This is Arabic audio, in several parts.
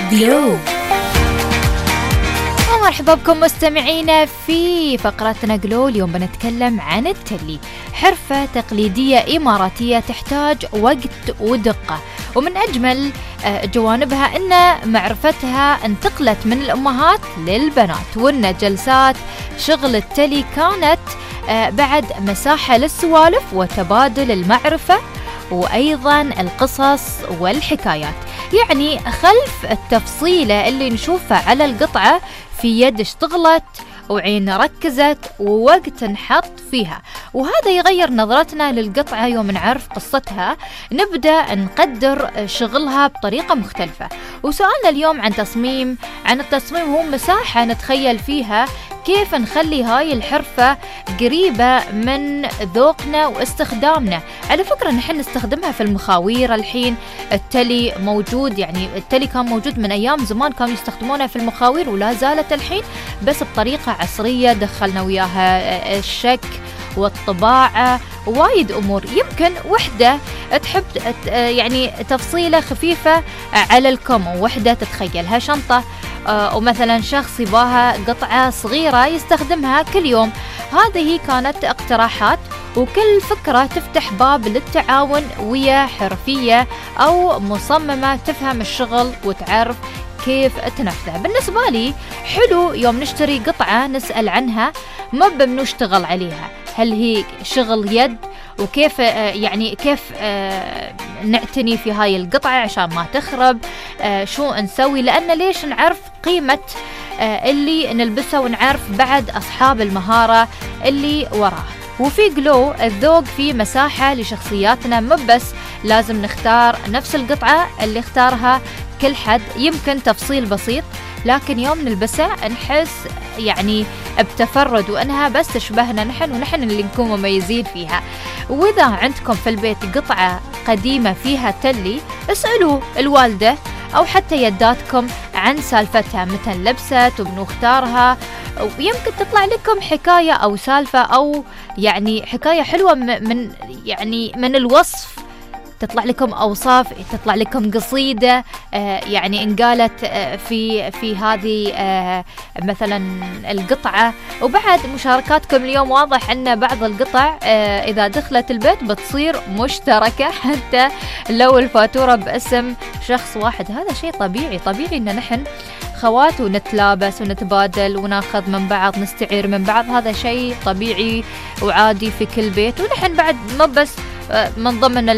جلو. مرحبا بكم مستمعينا في فقرتنا جلو. اليوم بنتكلم عن التلي، حرفة تقليدية إماراتية تحتاج وقت ودقة، ومن أجمل جوانبها أن معرفتها انتقلت من الأمهات للبنات، وأن جلسات شغل التلي كانت بعد مساحة للسوالف وتبادل المعرفة وأيضا القصص والحكايات. يعني خلف التفصيلة اللي نشوفها على القطعة في يد اشتغلت وعين ركزت ووقت نحط فيها، وهذا يغير نظرتنا للقطعة. يوم نعرف قصتها نبدأ نقدر شغلها بطريقة مختلفة. وسؤالنا اليوم عن التصميم هو مساحة نتخيل فيها كيف نخلي هاي الحرفة قريبة من ذوقنا واستخدامنا. على فكرة نحن نستخدمها في المخاوير الحين. التلي موجود، يعني التلي كان موجود من أيام زمان، كانوا يستخدمونها في المخاوير ولا زالت الحين، بس بطريقة عصرية دخلنا وياها الشك والطباعة وايد أمور. يمكن وحدة تحب يعني تفصيلة خفيفة على الكم، ووحدة تتخيلها شنطة، ومثلا شخص يباها قطعة صغيرة يستخدمها كل يوم. هذه كانت اقتراحات، وكل فكرة تفتح باب للتعاون ويا حرفية أو مصممة تفهم الشغل وتعرف كيف تنفذها. بالنسبة لي حلو يوم نشتري قطعة نسأل عنها، ما بمنو اشتغل عليها، هل هي شغل يد، وكيف كيف نعتني في هاي القطعة عشان ما تخرب، شو نسوي، لأن ليش نعرف قيمة اللي نلبسه ونعرف بعد أصحاب المهارة اللي وراه. وفي جلو الذوق في مساحة لشخصياتنا، مو بس لازم نختار نفس القطعة اللي اختارها كل حد، يمكن تفصيل بسيط لكن يوم نلبسها نحس يعني بتفرد وأنها بس تشبهنا نحن، ونحن اللي نكون مميزين فيها. وإذا عندكم في البيت قطعة قديمة فيها تلي، اسألوا الوالدة أو حتى يداتكم عن سالفتها، متى لبست ومنو اختارها، ويمكن تطلع لكم حكاية أو سالفة، أو يعني حكاية حلوة من الوصف، تطلع لكم أوصاف، تطلع لكم قصيدة يعني انقالت في هذه مثلا القطعة. وبعد مشاركاتكم اليوم واضح أن بعض القطع إذا دخلت البيت بتصير مشتركة، حتى لو الفاتورة باسم شخص واحد. هذا شيء طبيعي إن نحن خوات ونتلابس ونتبادل وناخذ من بعض، نستعير من بعض، هذا شيء طبيعي وعادي في كل بيت. ونحن بعد ما بس من ضمن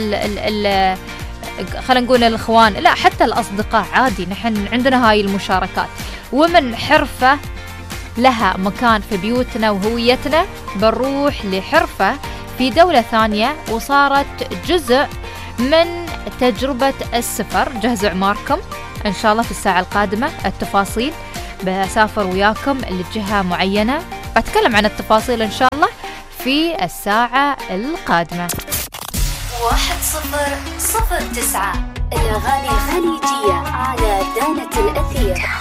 خلينا نقول الإخوان، لا حتى الأصدقاء عادي، نحن عندنا هاي المشاركات. ومن حرفة لها مكان في بيوتنا وهويتنا بنروح لحرفة في دولة ثانية وصارت جزء من تجربة السفر. جهزوا عماركم إن شاء الله في الساعة القادمة التفاصيل، بسافر وياكم لجهة معينة، بتكلم عن التفاصيل إن شاء الله في الساعة القادمة. 1009 الأغاني الخليجية على دانة الأثير.